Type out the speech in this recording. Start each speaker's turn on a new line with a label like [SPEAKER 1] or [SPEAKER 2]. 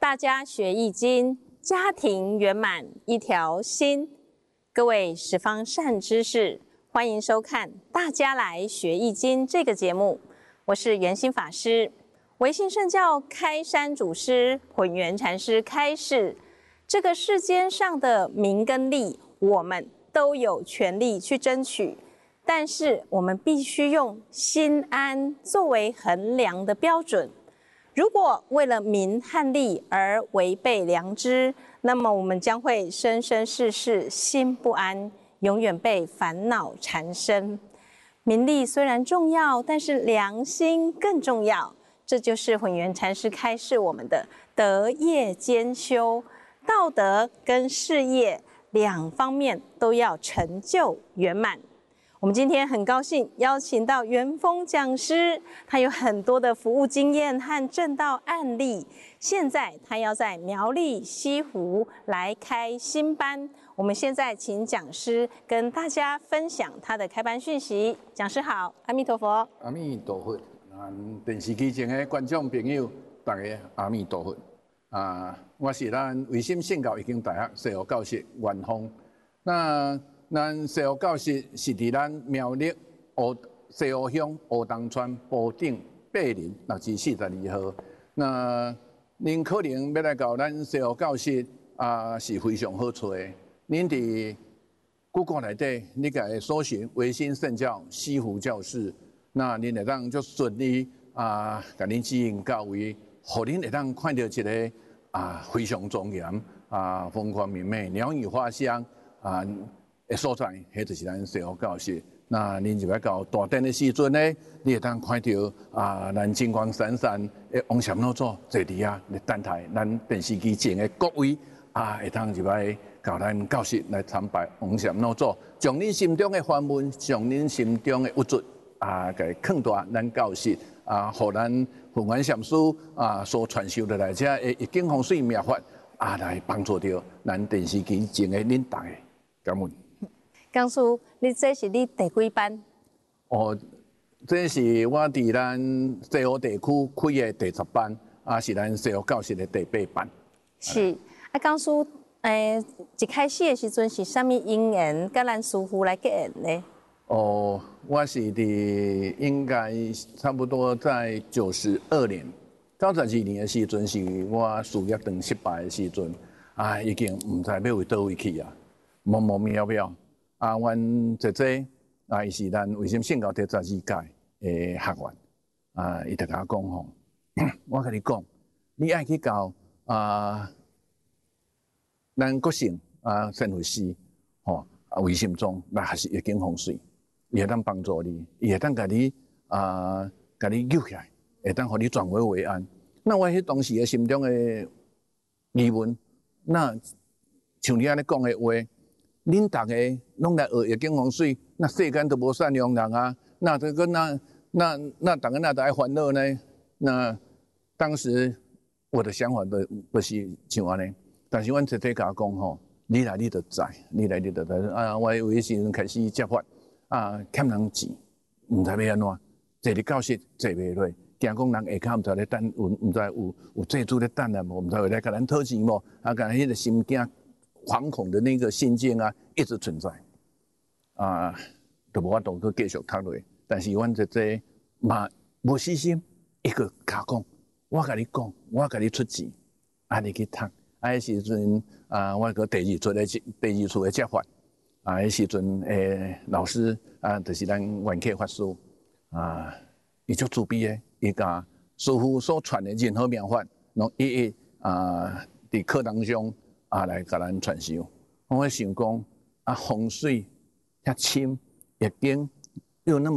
[SPEAKER 1] 大家学易经，家庭圆满一条心。各位十方善知识，欢迎收看《大家来学易经》这个节目，我是圆心法师。唯信圣教开山祖师混元禅师开示，这个世间上的名跟利，我们都有权利去争取，但是我们必须用心安作为衡量的标准。如果为了名和利而违背良知，那么我们将会生生世世心不安，永远被烦恼缠身。名利虽然重要，但是良心更重要。这就是混元禅师开示我们的德业兼修，道德跟事业两方面都要成就圆满。我们今天很高兴邀请到元丰讲师，他有很多的服务经验和证道案例。现在他要在苗栗西湖来开新班，我们现在请讲师跟大家分享他的开班讯息。讲师好，阿弥陀佛。
[SPEAKER 2] 阿弥陀佛。电视机前的观众朋友，大家阿弥陀佛。我是咱唯心圣教易经大学西湖教室元丰。那咱西湖教室是伫咱苗栗西湖乡乌东村埔顶8林6至42号。那您可能要来到咱西湖教室是非常好找的。您伫 Google 内底，你会搜寻唯心圣教西湖教室。那恁会当足顺利甲恁指引到位，互恁会当看到一个非常庄严风光明媚、鸟语花香的所在，迄就是咱西湖教室。那恁就要到大殿的时阵呢，你会当看到咱金光闪闪的王禅老祖坐伫咧等待咱电视机前的各位会当入来到咱教室来参拜王禅老祖，将恁心中的烦闷，将恁心中的郁卒。给放大咱教室互咱混元禅师所传授的来遮的易经风水妙法来帮助到咱电视机前的恁大家。感恩。
[SPEAKER 1] 讲师，你这是你第几班？
[SPEAKER 2] 这是我伫咱西湖地区开的第10班，是咱西湖教室的第8班。
[SPEAKER 1] 是讲师，一开始的时阵是啥物因缘，甲咱师父来结缘呢？
[SPEAKER 2] 我是伫应该差不多在92年、92年的时阵，是我事业断失败的时阵，已经唔知要为倒位去模模渺渺。阮姐姐伊是咱唯心圣教第12届的学员，伊就甲我讲吼，我甲你讲，你爱去到咱国姓圣惠师唯心宗来学习易经风水。伊会当帮助你，伊会当甲你救起来，会当互你转危为安。那我迄当时的心中的疑问，那像你安尼讲的话，恁大家拢来学易经风水，那世间都无善良人那这个那大家那都爱烦恼呢？那当时我的想法不是像安尼，但是阮直接甲我讲吼，你来你就知，你来你就知我有迄时阵开始接法。欠人钱，唔知要安怎，坐伫教室坐袂落，惊讲人下骹唔知咧等，唔知有债主咧等啊无，唔知会来甲咱讨钱无，甲迄个心惊、惶恐的那个心境一直存在，都无法度去继续读落。但是阮这嘛无死心，伊个甲讲，我甲你讲，我甲你出钱，你去读。迄时阵我个第二次的接法。迄时阵，老师就是咱元客法师，伊足自卑的，伊甲师父所传的任何妙法，拢一一伫课堂中来甲咱传授。我想讲风水遐深，易经又那么。